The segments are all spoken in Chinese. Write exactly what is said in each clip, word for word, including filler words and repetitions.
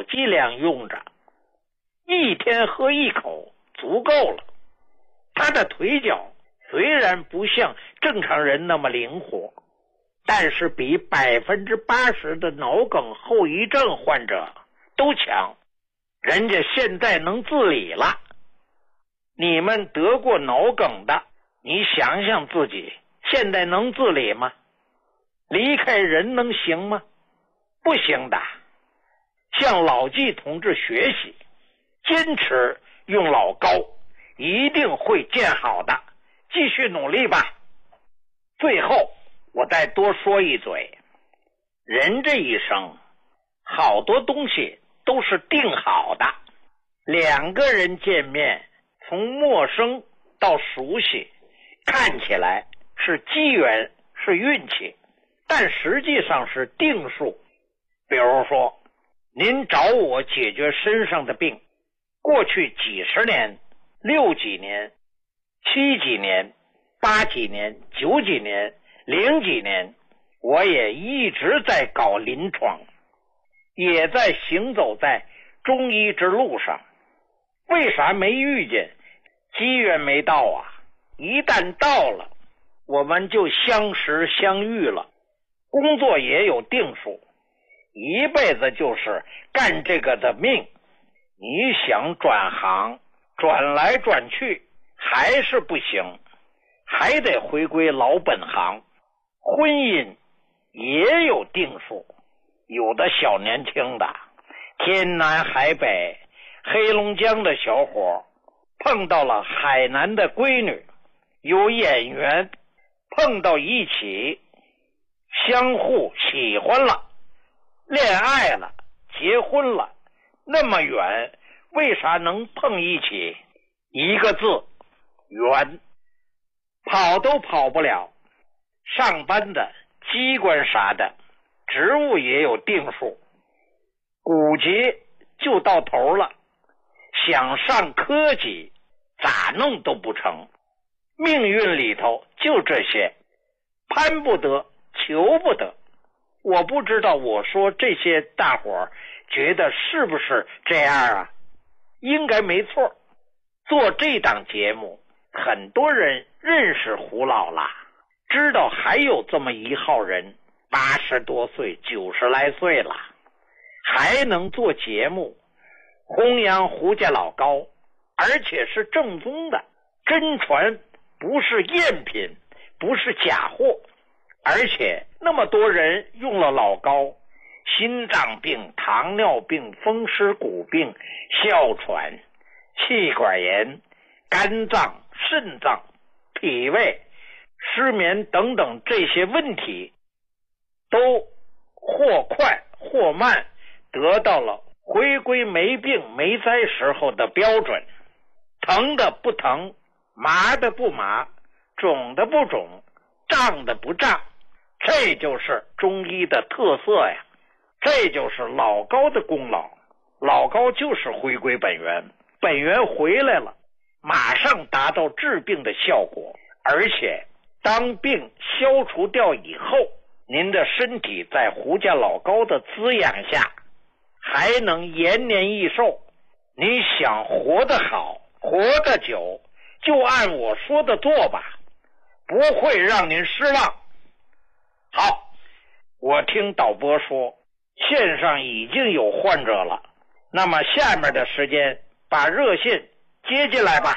剂量用着，一天喝一口足够了。他的腿脚虽然不像正常人那么灵活，但是比百分之八十的脑梗后遗症患者都强。人家现在能自理了。你们得过脑梗的，你想想自己现在能自理吗？离开人能行吗？不行的。向老纪同志学习，坚持用老高，一定会见好的。继续努力吧。最后我再多说一嘴，人这一生好多东西都是定好的。两个人见面，从陌生到熟悉，看起来是机缘，是运气，但实际上是定数。比如说，您找我解决身上的病，过去几十年、六几年、七几年、八几年、九几年、零几年，我也一直在搞临床，也在行走在中医之路上。为啥没遇见？机缘没到啊！一旦到了，我们就相识相遇了。工作也有定数，一辈子就是干这个的命。你想转行，转来转去还是不行，还得回归老本行。婚姻也有定数，有的小年轻的天南海北，黑龙江的小伙碰到了海南的闺女，有演员碰到一起，相互喜欢了，恋爱了，结婚了，那么远，为啥能碰一起？一个字，缘。跑都跑不了。上班的机关啥的，职务也有定数，古节就到头了。想上科级，咋弄都不成。命运里头就这些，攀不得，求不得。我不知道我说这些大伙儿觉得是不是这样啊？应该没错。做这档节目，很多人认识胡老啦，知道还有这么一号人，八十多岁、九十来岁了，还能做节目，弘扬胡家老高，而且是正宗的真传，不是赝品，不是假货。而且那么多人用了老高，心脏病、糖尿病、风湿骨病、哮喘、气管炎、肝脏、肾脏、脾胃、失眠等等这些问题，都或快或慢得到了回归没病没灾时候的标准。疼的不疼，麻的不麻，肿的不肿，胀的不胀，这就是中医的特色呀，这就是老高的功劳。老高就是回归本源，本源回来了，马上达到治病的效果。而且当病消除掉以后，您的身体在胡家老高的滋养下还能延年益寿。你想活得好，活得久，就按我说的做吧，不会让您失望。好，我听导播说线上已经有患者了，那么下面的时间把热线接进来吧。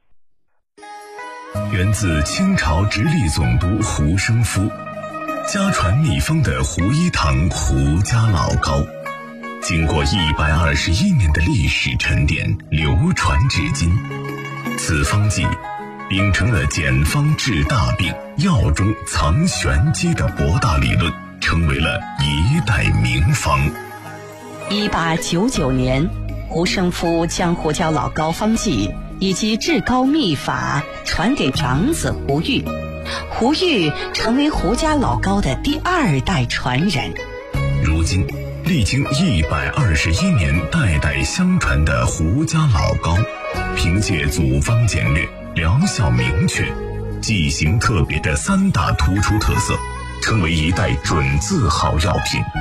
源自清朝直隶总督胡生夫，家传秘方的胡一堂胡家老高，经过一百二十一年的历史沉淀，流传至今。此方剂秉承了简方治大病、药中藏玄机的博大理论，成为了一代名方。 一八九九年，胡生夫将胡家老高方剂以及治高秘法传给长子胡玉，胡玉成为胡家老高的第二代传人。 如今历经一百二十一年代代相传的胡家老高，凭借组方简略、疗效明确、剂型特别的三大突出特色，成为一代准字号药品。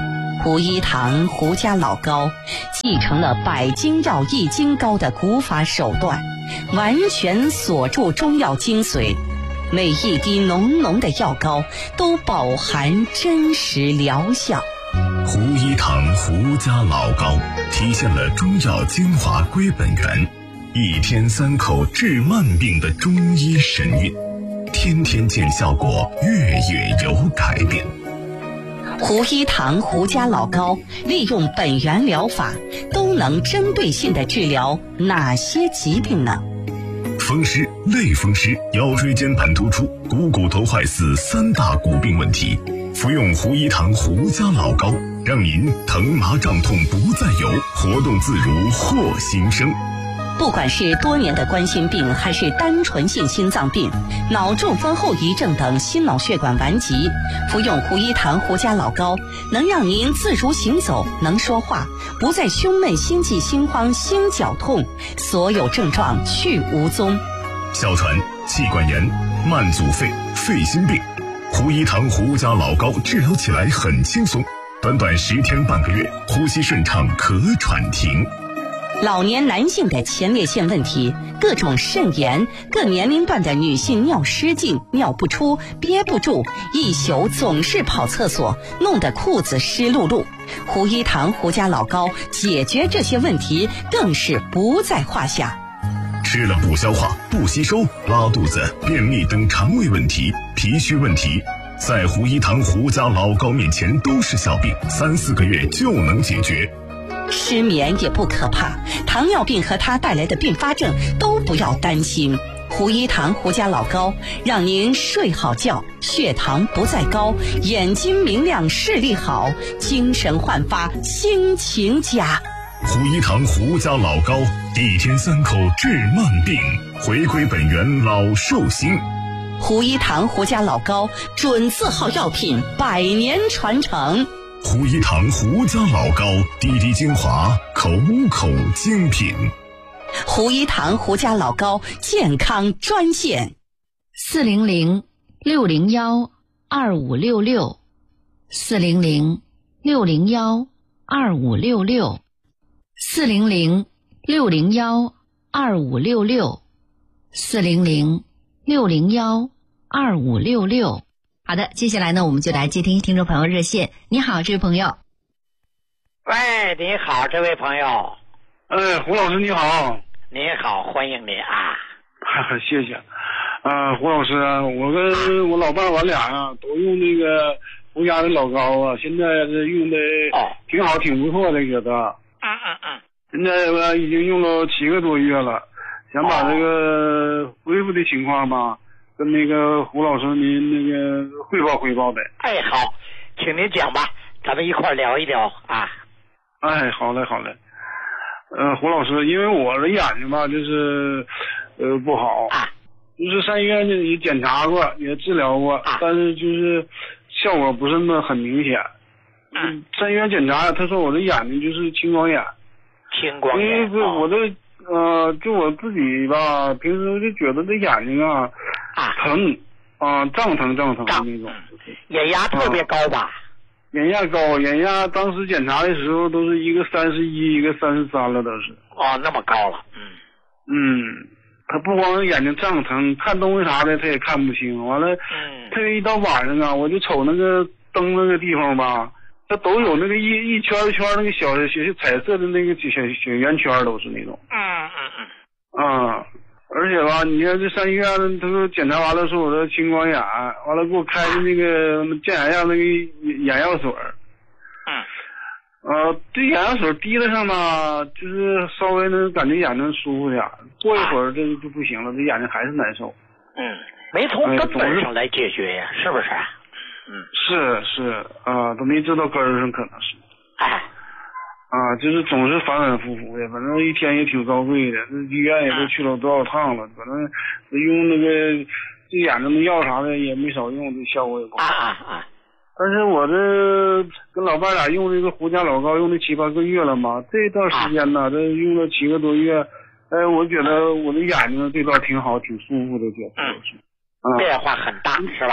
胡一堂胡家老高继承了百金药益精膏的古法手段，完全锁住中药精髓，每一滴浓浓的药膏都饱含真实疗效。 胡一堂胡家老膏体现了中药精华归本源，一天三口治慢病的中医神韵，天天见效果，月月有改变。 胡一堂胡家老膏利用本源疗法，都能针对性的治疗哪些疾病呢？ 风湿、类风湿、腰椎间盘突出、股骨头坏死三大骨病问题，服用胡一堂胡家老膏，让您疼麻胀痛不再有，活动自如获新生。 不管是多年的冠心病，还是单纯性心脏病、脑中风后遗症等心脑血管顽疾，服用胡一堂胡家老膏，能让您自如行走，能说话，不再胸闷、心悸、心慌、心绞痛，所有症状去无踪。 哮喘、气管炎、慢阻肺、肺心病，胡一堂胡家老膏治疗起来很轻松，短短十天半个月，呼吸顺畅，咳喘停。 老年男性的前列腺问题，各种肾炎，各年龄段的女性尿失禁、尿不出、憋不住，一宿总是跑厕所，弄得裤子湿漉漉。胡一堂胡家老膏解决这些问题更是不在话下。 吃了不消化、不吸收、拉肚子、便秘等肠胃问题、脾虚问题，在胡一堂胡家老膏面前都是小病，三四个月就能解决。 失眠也不可怕，糖尿病和它带来的并发症都不要担心。胡一堂胡家老膏让您睡好觉，血糖不再高，眼睛明亮，视力好，精神焕发，心情佳。 胡一堂胡家老膏，一天三口治慢病，回归本源老寿星。 胡一堂胡家老膏准字号药品，百年传承。 胡一堂胡家老膏，滴滴精华，口口精品。 胡一堂胡家老膏健康专线： 四零零六零幺二五六六，四零零六零幺二五六六，四零零六零幺二五六六，四零零六零幺二五六六。好的，接下来呢，我们就来接听听众朋友热线。你好，这位朋友。 喂，你好，这位朋友。 哎，胡老师你好。 你好，欢迎你啊。 谢谢。啊，胡老师，我跟我老伴儿我俩啊，都用那个胡家的老膏啊，现在这用的挺好，挺不错的，觉得。 嗯嗯嗯。 现在我已经用了七个多月了，想把这个恢复的情况吧。跟那个胡老师您那个汇报汇报呗。 哎，好，请您讲吧，咱们一块聊一聊啊。 哎，好嘞，好嘞。呃，胡老师，因为我的眼睛吧，就是呃不好啊，就是上医院也检查过，也治疗过，啊、但是就是效果不是那么很明显。嗯，上医院检查，他说我的眼睛就是青光眼。 青光眼。 因为我的呃，就我自己吧，平时就觉得这眼睛啊。啊，疼啊，胀疼胀疼的那种， 眼压特别高吧？ 啊、眼压高，眼压当时检查的时候都是一个三十一，一个三十三了，都是。 哦，那么高了，嗯。 嗯，他不光眼睛胀疼，看东西啥的他也看不清。完了，嗯，特别一到晚上啊，我就瞅那个灯那个地方吧，它都有那个一一圈一圈那个小小彩色的那个小小圆圈，都是那种。 嗯嗯嗯。啊。而且吧，你看这上医院，他说检查完了说我的青光眼，完了给我开的那个健眼药那个眼药水。 嗯。 呃，这眼药水滴了上吧，就是稍微能感觉眼睛舒服点，过一会儿这就不行了，这眼睛还是难受。 嗯，没从根本上来解决呀，是不是？ 嗯，是是啊、呃，都没治到根儿上，可能是。 哎。 啊，就是总是反反复复的，反正一天也挺遭罪的。这医院也都去了多少趟了，反正用那个这眼睛的药啥的也没少用，这效果也不好。 啊啊啊！ 但是我这跟老伴俩用这个胡家老膏用了七八个月了嘛，这段时间呢，这用了七个多月，哎，我觉得我的眼睛这段挺好，挺舒服的，觉得是。 嗯。变化很大，是吧？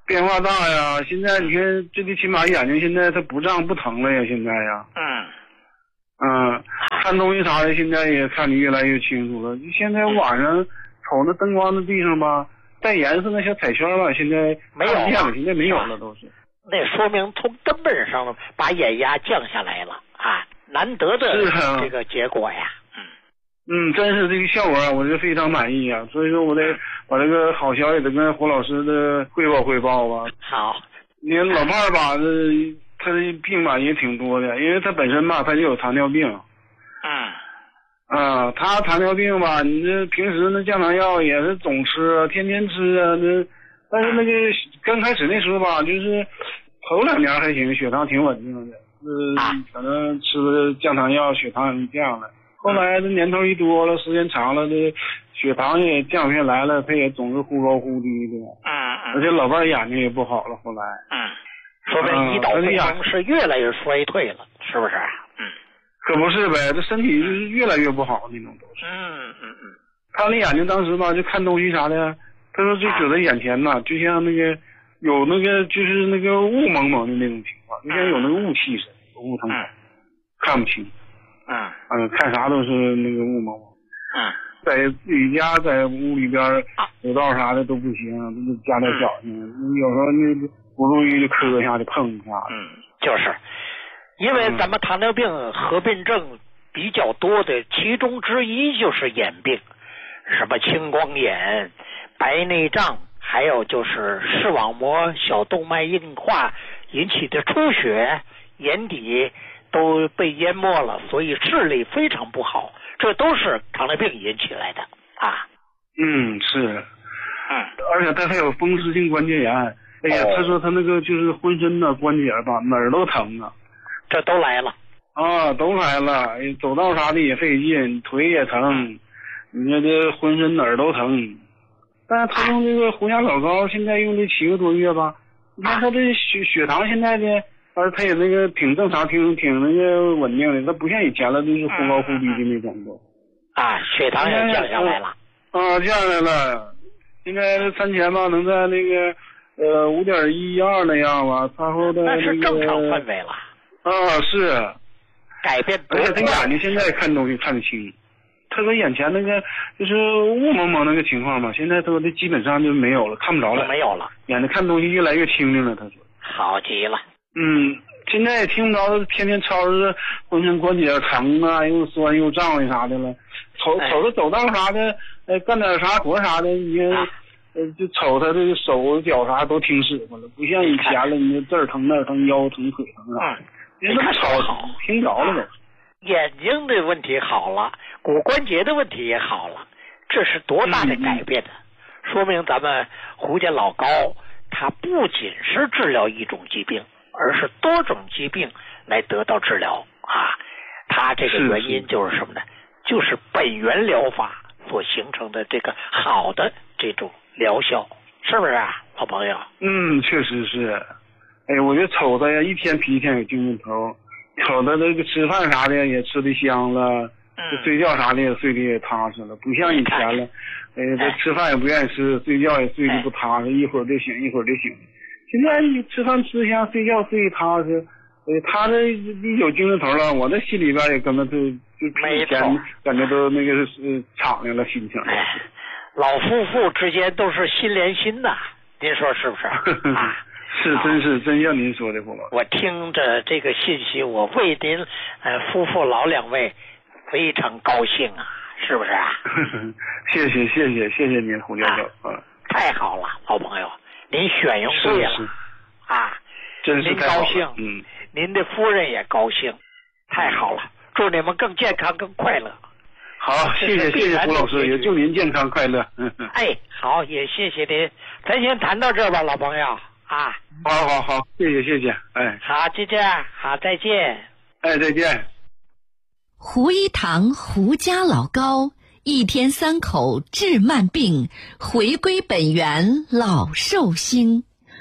变化大呀！现在你看，最最起码眼睛现在它不胀不疼了呀，现在呀。 嗯。 嗯，看东西啥的，现在也看得越来越清楚了。就现在晚上瞅那灯光的地上吧，带颜色那小彩圈吧，现在没有了， 现在没有了，都是。 那说明从根本上把眼压降下来了啊，难得的这个结果呀。 嗯，真是这个效果啊，我是非常满意啊，所以说我得把这个好消息得跟胡老师的汇报汇报吧。 好， 你看老伴儿吧，这他的病吧也挺多的，因为他本身吧他就有糖尿病。 嗯。 啊，他糖尿病吧，你这平时那降糖药也是总吃，天天吃啊，那但是那个刚开始那时候吧，就是头两年还行，血糖挺稳定的，呃，可能吃了降糖药，血糖也降了。后来这年头一多了，时间长了，这血糖也降不下来了，他也总是忽高忽低的。 嗯嗯。 而且老伴眼睛也不好了，后来。 嗯。说明胰岛功能是越来越衰退了，是不是？嗯。 可不是呗，这身体就是越来越不好那种都是。 嗯嗯嗯。 他那眼睛当时吧，就看东西啥的，他说就觉得眼前呐，就像那个有那个就是那个雾蒙蒙的那种情况，就像有那个雾气似的，雾腾腾，看不清。 嗯嗯，看啥都是那个雾蒙蒙。 嗯， 在自己家在屋里边走道啥的都不行，都加点小心。嗯、有时候那不注意就磕一下就碰一下。 嗯，就是因为咱们糖尿病合并症比较多的，其中之一就是眼病，什么青光眼、白内障，还有就是视网膜小动脉硬化引起的出血，眼底都被淹没了，所以视力非常不好，这都是糖尿病引起来的啊。 嗯，是。 嗯， 而且他还有风湿性关节炎。哎呀，哦、他说他那个就是浑身的关节吧，哪儿都疼啊。 这都来了。 啊，都来了，走道啥的也费劲，腿也疼，你看这浑身哪儿都疼。但是他用这个胡笳老膏，现在用这七个多月吧，你看他这血血糖现在的。而他也那个挺正常，挺挺那个稳定的，他不像以前了，就是忽高忽低的那种都。 啊，血糖也降下来了。 啊，降下来了。现在餐前吧，能在那个呃五点一二那样吧，餐后的、那个。 那是正常范围了。 啊，是。 改变多。 而且他眼睛现在看东西看得清，他说眼前那个就是雾蒙蒙那个情况嘛，现在都的基本上就没有了，看不着了。 没有了。 眼睛看东西越来越清楚了，他说。 好极了。 嗯，现在也听不着，天天吵着浑身关节疼啊，又酸又胀的啥的了。瞅瞅着走道啥的，呃，干点啥活啥的，你看，啊、呃，就瞅他这个手脚啥都挺使唤了，不像以前了，你这儿疼那儿疼，腰疼腿疼啥的。 你看吵好， 听着了都。 眼睛的问题好了，骨关节的问题也好了，这是多大的改变呢？嗯、说明咱们胡家老高，它不仅是治疗一种疾病。而是多种疾病来得到治疗啊，它这个原因就是什么呢？是是就是本源疗法所形成的这个好的这种疗效，是不是啊，老朋友？ 嗯，确实是。哎，我就瞅他呀，一天比一天有精神头，瞅他这个吃饭啥的也吃得香了，嗯、睡觉啥的也睡得也踏实了，不像以前了。哎，他吃饭也不愿意吃，睡觉也睡得不踏实，一会儿就醒，一会儿就醒。现在你吃饭吃香，睡觉睡踏实，呃，他这一有精神头了，我这心里边也跟着就就比以前感觉都那个是敞亮了心情。 哎，老夫妇之间都是心连心呐，您说是不是？啊， 是，真是真像您说的，胡老师。 我听着这个信息，我为您呃夫妇老两位非常高兴啊，是不是啊？ 谢谢谢谢谢谢您，胡教授啊， 太好了，老朋友。您选用对了， 是是啊， 真是您高兴， 嗯， 您的夫人也高兴，太好了，祝你们更健康、更快乐。 好，谢谢谢谢胡老师，也祝您健康快乐。嗯嗯。 哎，好，也谢谢您，咱先谈到这吧，老朋友啊。 好好好，谢谢谢谢，哎。 好，就这样，好，再见。 哎，再见。 胡一堂胡家老高。一天三口治慢病，回归本源老寿星。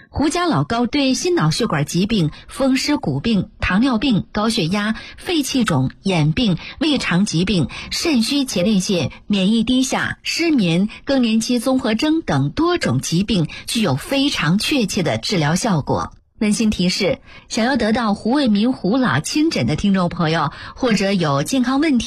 胡家老膏对心脑血管疾病、风湿骨病、糖尿病、高血压、肺气肿、眼病、胃肠疾病、肾虚前列腺、免疫低下、失眠、更年期综合征等多种疾病具有非常确切的治疗效果。温馨提示：想要得到胡卫民胡老亲诊的听众朋友，或者有健康问题